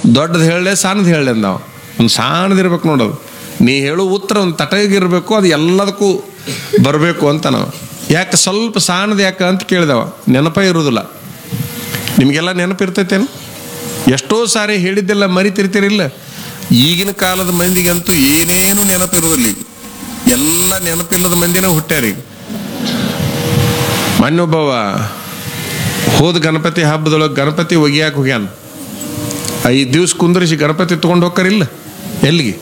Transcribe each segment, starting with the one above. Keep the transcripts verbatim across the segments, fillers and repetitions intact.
ದೊಡ್ಡದು ಹೇಳಲೆ ಸಣ್ಣದು ಹೇಳಲೆ ನಾವು ಒಂದು ಸಣ್ಣದಿರ್ಬೇಕು ನೋಡೋದು. ನೀ ಹೇಳೋ ಉತ್ತರ ಒಂದು ತಟಗಿರ್ಬೇಕು, ಅದು ಎಲ್ಲದಕ್ಕೂ ಬರಬೇಕು ಅಂತ ನಾವು. ಯಾಕೆ ಸ್ವಲ್ಪ ಸಣ್ಣದು ಯಾಕೆ ಅಂತ ಕೇಳಿದವ, ನೆನಪ ಇರೋದಿಲ್ಲ. ನಿಮಗೆಲ್ಲ ನೆನಪಿರ್ತೈತೇನು? ಎಷ್ಟೋ ಸಾರಿ ಹೇಳಿದ್ದೆಲ್ಲ ಮರಿತಿರ್ತೀರಿಲ್ಲ. ಈಗಿನ ಕಾಲದ ಮಂದಿಗಂತೂ ಏನೇನು ನೆನಪಿರೋದಿಲ್ಲ. ಈಗ ಎಲ್ಲ ನೆನಪಿಲ್ಲದ ಮಂದಿನ ಹುಟ್ಟ್ಯಾರ. ಈಗ ಮೊನ್ನೊಬ್ಬವ ಹೋದ ಗಣಪತಿ ಹಬ್ಬದೊಳಗೆ ಗಣಪತಿ ಒಗಿಯಾಕೆ ಹೋಗ್ಯಾನ. ಐದು ದಿವ್ಸ ಕುಂದ್ರಿಸಿ ಗಣಪತಿ ತೊಗೊಂಡು ಹೋಗ್ತಾರಿಲ್ಲ ಎಲ್ಲಿಗೆ,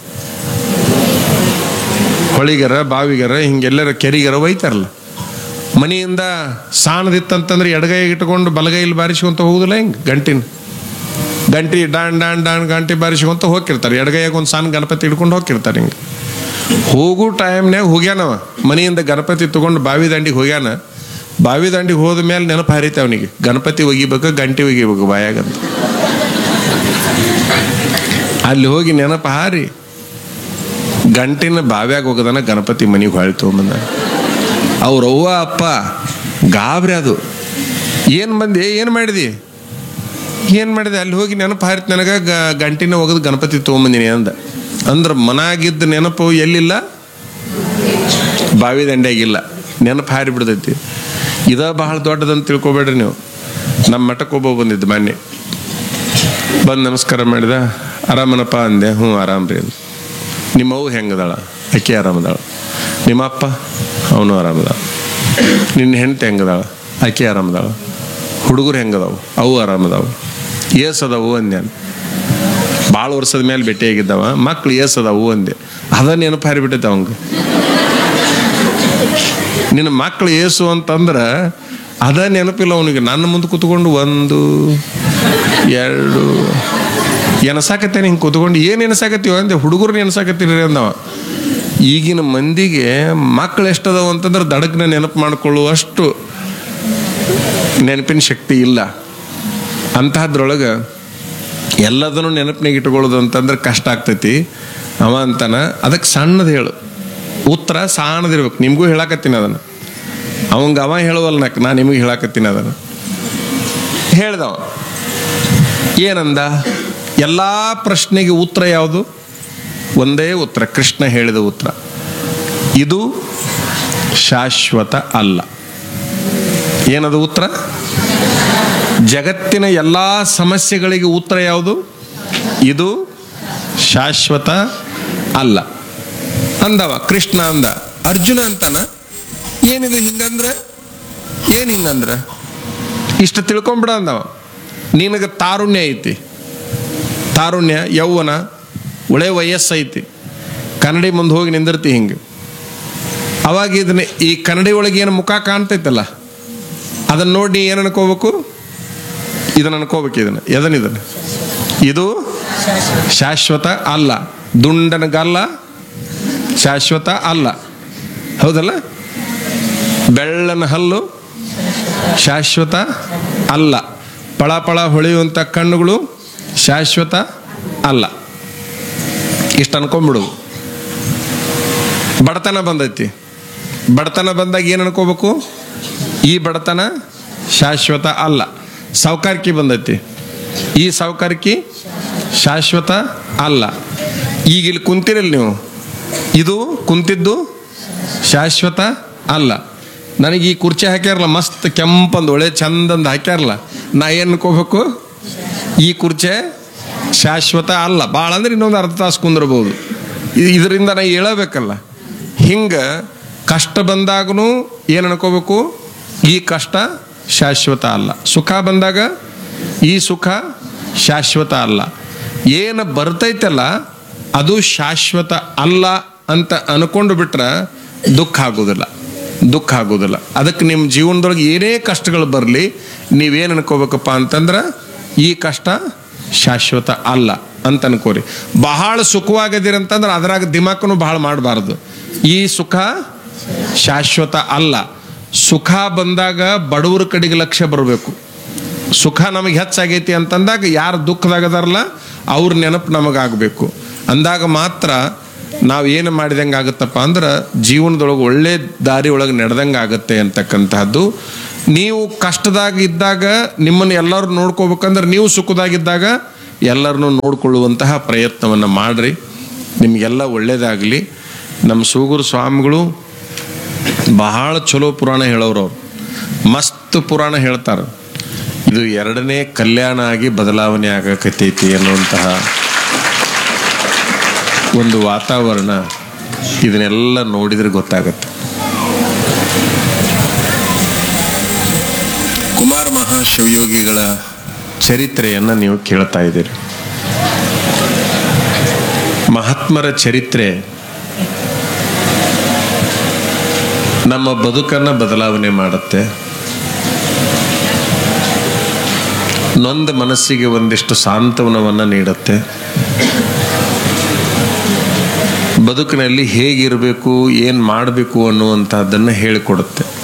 ಹೊಳಿಗರ ಬಾವಿಗರ ಹಿಂಗೆಲ್ಲರ ಕೆರಿಗರ ಒಯ್ತಾರಲ್ಲ. ಮನೆಯಿಂದ ಸಾಣದಿತ್ತಂತಂದ್ರೆ ಎಡಗೈಗೆ ಇಟ್ಕೊಂಡು ಬಲಗೈಲಿ ಬಾರಿಸ್ಕೊಂತ ಹೋಗುದಿಲ್ಲ. ಹಿಂಗೆ ಗಂಟಿನ ಗಂಟಿ ಡಾನ್ ಡಾನ್ ಡಾನ್ ಗಂಟಿ ಬಾರಿಸ್ಕೊಂತ ಹೋಗಿರ್ತಾರೆ. ಎಡಗೈಯಾಗ ಒಂದು ಸಣ್ಣ ಗಣಪತಿ ಹಿಡ್ಕೊಂಡು ಹೋಗಿರ್ತಾರೆ. ಹಿಂಗೆ ಹೋಗೋ ಟೈಮ್ನಾಗ ಹೋಗ್ಯಾನವ, ಮನೆಯಿಂದ ಗಣಪತಿ ತೊಗೊಂಡು ಬಾವಿ ದಂಡಿಗೆ ಹೋಗ್ಯಾನ. ಬಾವಿ ದಂಡಿಗೆ ಹೋದ ಮೇಲೆ ನೆನಪು ಹರಿತ ಅವನಿಗೆ, ಗಣಪತಿ ಒಗಿಬೇಕು ಗಂಟಿ ಒಗಿಬೇಕು ಬಾಯಾಗಂತ. ಅಲ್ಲಿ ಹೋಗಿ ನೆನಪು ಹಾರಿ ಗಂಟಿನ ಬಾವ್ಯಾಗ ಹೋಗದನ ಗಣಪತಿ ಮನೆಗೆ ಹೊಳ್ಳಿ ತೊಗೊಂಬಂದ. ಅವ್ರ ಅವ್ವ ಅಪ್ಪ ಗಾಬ್ರಿ. ಅದು ಏನು ಬಂದಿ, ಏನು ಮಾಡಿದಿ, ಏನು ಮಾಡಿದೆ? ಅಲ್ಲಿ ಹೋಗಿ ನೆನಪು ಹಾರಿತು ನನಗೆ, ಗ ಗಂಟಿನ ಹೋಗೋದು ಗಣಪತಿ ತೊಗೊಂಬಂದಿನಿ ಅಂದ. ಅಂದ್ರೆ ಮನಾಗಿದ್ದ ನೆನಪು ಎಲ್ಲಿಲ್ಲ, ಬಾವಿ ದಂಡ್ಯಾಗಿಲ್ಲ. ನೆನಪು ಹಾರಿ ಬಿಡ್ತೈತಿ. ಇದ ಬಹಳ ದೊಡ್ಡದಂತ ತಿಳ್ಕೊಬೇಡ್ರಿ ನೀವು. ನಮ್ಮ ಮಠಕ್ಕೆ ಒಬ್ಬ ಬಂದಿದ್ದು ಮೊನ್ನೆ, ಬಂದು ನಮಸ್ಕಾರ ಮಾಡಿದ. ಆರಾಮನಪ್ಪ ಅಂದೆ. ಹ್ಞೂ ಆರಾಮ್ರಿ ಅಂದ. ನಿಮ್ಮ ಅವು ಹೆಂಗದಾಳ? ಅಕ್ಕಿ ಆರಾಮದಾಳ. ನಿಮ್ಮ ಅಪ್ಪ? ಅವನು ಆರಾಮದಾಳ. ನಿನ್ನ ಹೆಂಡತಿ ಹೆಂಗದಾಳ? ಅಕ್ಕಿ ಆರಾಮದಾಳ. ಹುಡುಗರು ಹೆಂಗದಾವು? ಅವು ಆರಾಮದಾವು. ಏಸ್ ಅದಾವು ಅಂದೆ. ಭಾಳ ವರ್ಷದ ಮೇಲೆ ಭೇಟಿಯಾಗಿದ್ದಾವ. ಮಕ್ಳು ಏಸ್ ಅದಾವು ಅಂದೆ. ಅದ ನೆನಪು ಹಾರಿಬಿಟ್ಟೈತೆ ಅವಂಗ. ನಿನ್ನ ಮಕ್ಳು ಏಸು ಅಂತಂದ್ರೆ ಅದ ನೆನಪಿಲ್ಲ ಅವನಿಗೆ. ನನ್ನ ಮುಂದೆ ಕೂತ್ಕೊಂಡು ಒಂದು ಎರಡು ಎನಸಾಕತ್ತೇನೆ. ಹಿಂಗೆ ಕೂತ್ಕೊಂಡು ಏನು ಎನಸಾಕತ್ತೀವ ಅಂದೆ. ಹುಡುಗರು ಎನಸಾಕತ್ತೀರಿ ಅಂದವ. ಈಗಿನ ಮಂದಿಗೆ ಮಕ್ಳು ಎಷ್ಟದಾವ ಅಂತಂದ್ರೆ ದಡಕ್ನ ನೆನಪು ಮಾಡ್ಕೊಳ್ಳುವಷ್ಟು ನೆನಪಿನ ಶಕ್ತಿ ಇಲ್ಲ. ಅಂತಹದ್ರೊಳಗೆ ಎಲ್ಲದನ್ನು ನೆನಪಿನಾಗ ಇಟ್ಕೊಳ್ಳೋದು ಅಂತಂದ್ರೆ ಕಷ್ಟ ಆಗ್ತೈತಿ. ಅವ ಅಂತಾನ ಅದಕ್ಕೆ ಸಣ್ಣದು ಹೇಳು, ಉತ್ತರ ಸಣ್ಣದಿರ್ಬೇಕು. ನಿಮಗೂ ಹೇಳಾಕತ್ತೀನಿ ಅದನ್ನು. ಅವಂಗ ಅವ ಹೇಳುವಲ್ಲ, ನಕ್ ನಾ ನಿಮಗೆ ಹೇಳಾಕತ್ತೀನಿ ಅದನ್ನು. ಹೇಳ್ದವ ಏನಂದ? ಎಲ್ಲ ಪ್ರಶ್ನೆಗೆ ಉತ್ತರ ಯಾವುದು? ಒಂದೇ ಉತ್ತರ, ಕೃಷ್ಣ ಹೇಳಿದ ಉತ್ತರ. ಇದು ಶಾಶ್ವತ ಅಲ್ಲ. ಏನದು ಉತ್ತರ? ಜಗತ್ತಿನ ಎಲ್ಲ ಸಮಸ್ಯೆಗಳಿಗೆ ಉತ್ತರ ಯಾವುದು? ಇದು ಶಾಶ್ವತ ಅಲ್ಲ ಅಂದವ. ಕೃಷ್ಣ ಅಂದ. ಅರ್ಜುನ ಅಂತಾನ, ಏನಿದು ಹಿಂಗಂದ್ರೆ? ಏನು ಹಿಂಗಂದ್ರೆ? ಇಷ್ಟು ತಿಳ್ಕೊಂಬಿಡ ಅಂದವ. ನಿನಗೆ ತಾರುಣ್ಯ ಐತಿ, ತಾರುಣ್ಯ ಯೌವನ ಒಳ್ಳೆ ವಯಸ್ಸೈತಿ. ಕನ್ನಡಿ ಮುಂದೆ ಹೋಗಿ ನಿಂದಿರ್ತಿ ಹಿಂಗೆ. ಅವಾಗ ಇದನ್ನ ಈ ಕನ್ನಡಿ ಒಳಗೆ ಏನು ಮುಖ ಕಾಣ್ತೈತಲ್ಲ, ಅದನ್ನ ನೋಡಿ ನೀ ಏನು ಅನ್ಕೋಬೇಕು? ಇದನ್ನ ಅನ್ಕೋಬೇಕು. ಇದನ್ನ ಎದನ್ ಇದನ್ನ ಇದು ಶಾಶ್ವತ ಅಲ್ಲ. ದುಂಡನಗಲ್ಲ ಶಾಶ್ವತ ಅಲ್ಲ, ಹೌದಲ್ಲ? ಬೆಳ್ಳನ ಹಲ್ಲು ಶಾಶ್ವತ ಅಲ್ಲ. ಪಳ ಪಳ ಹೊಳೆಯುವಂಥ ಕಣ್ಣುಗಳು ಶಾಶ್ವತ ಅಲ್ಲ. ಇಷ್ಟು ಅನ್ಕೊಂಬಿಡು. ಬಡತನ ಬಂದೈತಿ. ಬಡತನ ಬಂದಾಗ ಏನು ಅನ್ಕೋಬೇಕು? ಈ ಬಡತನ ಶಾಶ್ವತ ಅಲ್ಲ. ಸಾವುಕಾರಿಕೆ ಬಂದೈತಿ. ಈ ಸಾವುಕಾರಿಕೆ ಶಾಶ್ವತ ಅಲ್ಲ. ಈಗ ಇಲ್ಲಿ ಕುಂತಿರಲ್ಲ ನೀವು, ಇದು ಕುಂತಿದ್ದು ಶಾಶ್ವತ ಅಲ್ಲ. ನನಗೆ ಈ ಕುರ್ಚಿ ಹಾಕ್ಯಾರಲ್ಲ, ಮಸ್ತ್ ಕೆಂಪಂದು ಒಳ್ಳೆ ಚಂದಂದು ಹಾಕ್ಯಾರಲ್ಲ, ನಾ ಏನು ಅನ್ಕೋಬೇಕು? ಈ ಕುರ್ಚಿ ಶಾಶ್ವತ ಅಲ್ಲ. ಭಾಳ ಅಂದ್ರೆ ಇನ್ನೊಂದು ಅರ್ಧ ತಾಸು ಕುಂದಿರ್ಬೋದು. ಇದರಿಂದ ನಾ ಹೇಳಬೇಕಲ್ಲ. ಹಿಂಗೆ ಕಷ್ಟ ಬಂದಾಗೂ ಏನು ಅನ್ಕೋಬೇಕು? ಈ ಕಷ್ಟ ಶಾಶ್ವತ ಅಲ್ಲ. ಸುಖ ಬಂದಾಗ ಈ ಸುಖ ಶಾಶ್ವತ ಅಲ್ಲ. ಏನು ಬರ್ತೈತಲ್ಲ ಅದು ಶಾಶ್ವತ ಅಲ್ಲ ಅಂತ ಅನ್ಕೊಂಡು ಬಿಟ್ರೆ ದುಃಖ ಆಗೋದಿಲ್ಲ, ದುಃಖ ಆಗೋದಿಲ್ಲ. ಅದಕ್ಕೆ ನಿಮ್ಮ ಜೀವನದೊಳಗೆ ಏನೇ ಕಷ್ಟಗಳು ಬರಲಿ, ನೀವೇನು ಅನ್ಕೋಬೇಕಪ್ಪ ಅಂತಂದ್ರೆ ಈ ಕಷ್ಟ ಶಾಶ್ವತ ಅಲ್ಲ ಅಂತ ಅನ್ಕೋರಿ. ಬಹಳ ಸುಖವಾಗಿದ್ದೀರಂತಂದ್ರೆ ಅದ್ರಾಗ ದಿಮಾಕನು ಬಹಳ ಮಾಡಬಾರ್ದು. ಈ ಸುಖ ಶಾಶ್ವತ ಅಲ್ಲ. ಸುಖ ಬಂದಾಗ ಬಡವರ ಕಡೆಗೆ ಲಕ್ಷ್ಯ ಬರಬೇಕು. ಸುಖ ನಮಗೆ ಹೆಚ್ಚಾಗೈತಿ ಅಂತಂದಾಗ ಯಾರು ದುಃಖದಾಗದಾರಲ್ಲ ಅವ್ರ ನೆನಪು ನಮಗಾಗಬೇಕು. ಅಂದಾಗ ಮಾತ್ರ ನಾವು ಏನು ಮಾಡಿದಂಗೆ ಆಗುತ್ತಪ್ಪ ಅಂದ್ರೆ ಜೀವನದೊಳಗೆ ಒಳ್ಳೆ ದಾರಿ ಒಳಗೆ ನಡೆದಂಗೆ ಆಗುತ್ತೆ ಅಂತಕ್ಕಂಥದ್ದು. ನೀವು ಕಷ್ಟದಾಗ ಇದ್ದಾಗ ನಿಮ್ಮನ್ನು ಎಲ್ಲರೂ ನೋಡ್ಕೋಬೇಕಂದ್ರೆ ನೀವು ಸುಖದಾಗಿದ್ದಾಗ ಎಲ್ಲರನ್ನೂ ನೋಡಿಕೊಳ್ಳುವಂತಹ ಪ್ರಯತ್ನವನ್ನು ಮಾಡಿರಿ. ನಿಮಗೆಲ್ಲ ಒಳ್ಳೆಯದಾಗಲಿ. ನಮ್ಮ ಸೂಗೂರು ಸ್ವಾಮಿಗಳು ಬಹಳ ಚಲೋ ಪುರಾಣ ಹೇಳೋರು. ಅವರು ಮಸ್ತ್ ಪುರಾಣ ಹೇಳ್ತಾರೆ. ಇದು ಎರಡನೇ ಕಲ್ಯಾಣ ಆಗಿ ಬದಲಾವಣೆ ಆಗಕತ್ತೈತಿ ಅನ್ನುವಂತಹ ಒಂದು ವಾತಾವರಣ ಇದನ್ನೆಲ್ಲ ನೋಡಿದ್ರೆ ಗೊತ್ತಾಗತ್ತೆ. ಕುಮಾರ ಮಹಾಶಿವಯೋಗಿಗಳ ಚರಿತ್ರೆಯನ್ನು ನೀವು ಕೇಳ್ತಾ ಇದ್ದೀರಿ. ಮಹಾತ್ಮರ ಚರಿತ್ರೆ ನಮ್ಮ ಬದುಕನ್ನು ಬದಲಾವಣೆ ಮಾಡುತ್ತೆ. ನೊಂದ ಮನಸ್ಸಿಗೆ ಒಂದಿಷ್ಟು ಸಾಂತ್ವನವನ್ನು ನೀಡುತ್ತೆ. ಬದುಕಿನಲ್ಲಿ ಹೇಗಿರಬೇಕು, ಏನು ಮಾಡಬೇಕು ಅನ್ನುವಂಥದ್ದನ್ನು ಹೇಳಿಕೊಡುತ್ತೆ.